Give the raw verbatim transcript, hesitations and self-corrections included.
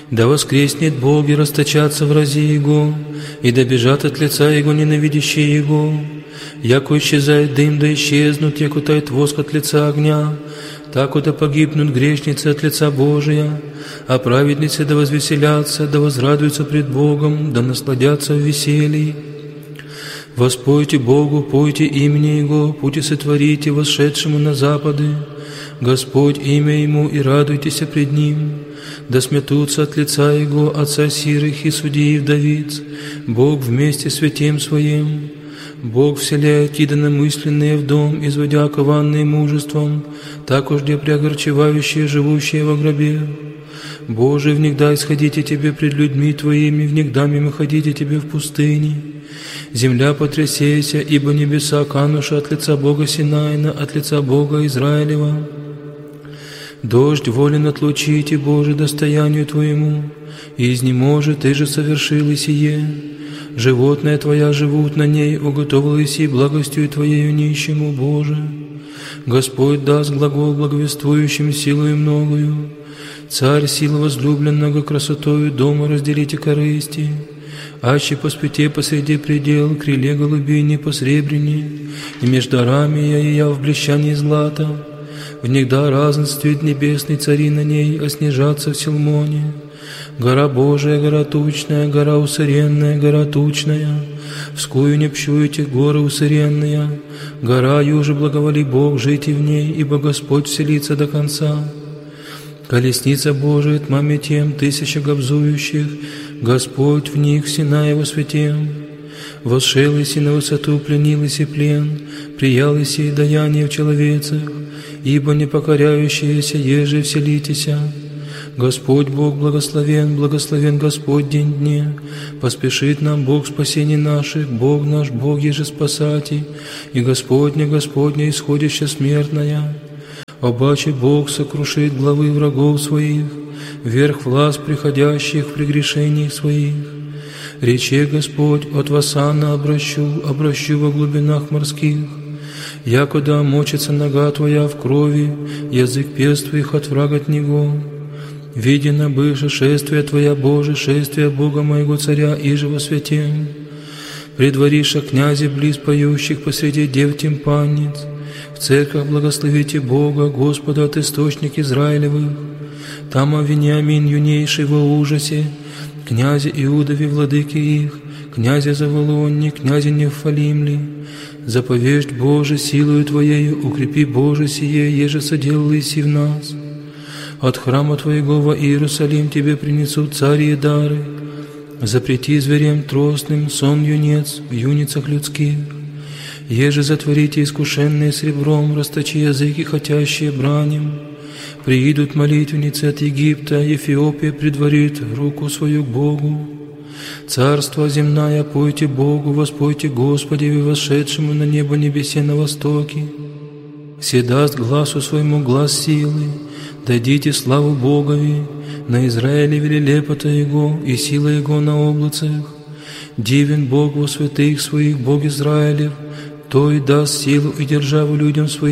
Да воскреснет Бог и расточатся врази Его, и да бежат от лица Его ненавидящие Его. Яко исчезает дым, да исчезнут, яко тает воск от лица огня, тако да погибнут грешницы от лица Божия, а праведницы да возвеселятся, да возрадуются пред Богом, да насладятся в веселье. Воспойте Богу, пойте имени Его, пути сотворите восшедшему на запады. Господь имя Ему, и радуйтесь пред Ним. Да сметутся от лица Его отца сирых и судей и вдовиц, Бог вместе святим Своим. Бог вселяет единомысленные в дом, изводя кованные мужеством, так уж где преогорчевающие, живущие во гробе. Боже, внегда исходите Тебе пред людьми Твоими, внегда мимо ходите Тебе в пустыне. Земля потрясейся, ибо небеса кануша от лица Бога Синайна, от лица Бога Израилева. Дождь волен отлучите, Боже, достоянию Твоему, и изнеможет, Ты же совершил и сие. Животные Твоя живут на ней, уготовилась и благостью Твоею нищему, Боже. Господь даст глагол благовествующим силою многою. Царь силы возлюбленного красотою дома разделите корысти. Аще по спите посреди предел, криле голубине посребрене, и между дарами я и я в блещании злата. Внегда разнствует небесный цари на ней, а снижаться в Силмоне. Гора Божия, гора тучная, гора усыренная, гора тучная, вскую не пщуете горы усыренные. Гора юже благоволи Бог, жите в ней, ибо Господь вселится до конца. Колесница Божия тьмами тем, тысяча гобзующих, Господь в них сена Его святем. Восшелась и на высоту пленилась и плен, приялась и даяние в человецах, ибо не покоряющиеся еже вселитеся. Господь Бог благословен, благословен Господь день дне, поспешит нам Бог спасений наших, Бог наш, Бог еже спасати, и Господня, Господня исходяща смертная. Обаче Бог сокрушит главы врагов своих, верх власть приходящих в прегрешениях своих. Рече Господь, от Васана обращу, обращу во глубинах морских. Якода мочится нога Твоя в крови, язык перст Твоих от врага от него. Видено быше шествие Твоя, Боже, шествие Бога моего Царя, иже во святем. Предвориша князи близ поющих посреди дев тимпанниц. В церквах благословите Бога, Господа от источник Израилевых. Там о Вениамин юнейший во ужасе, князе Иудове владыки их, князе Заволонне, князе Невфалимли. Заповежь, Боже, силою Твоею, укрепи, Боже, сие, еже соделал иси в нас. От храма Твоего во Иерусалим Тебе принесут цари и дары. Запрети зверям тростным сон юнец в юницах людских. Еже затворите искушенные сребром, расточи языки, хотящие бранем. Приидут молитвенницы от Египта, Эфиопия предварит руку свою к Богу. Царство земное пойте Богу, воспойте Господи, вошедшему на небо небесе на востоке. Се даст гласу своему глас силы, дадите славу Богови, на Израиле велелепота Его и сила Его на облацах. Дивен Бог во святых своих, Бог Израилев, то и даст силу и державу людям своим.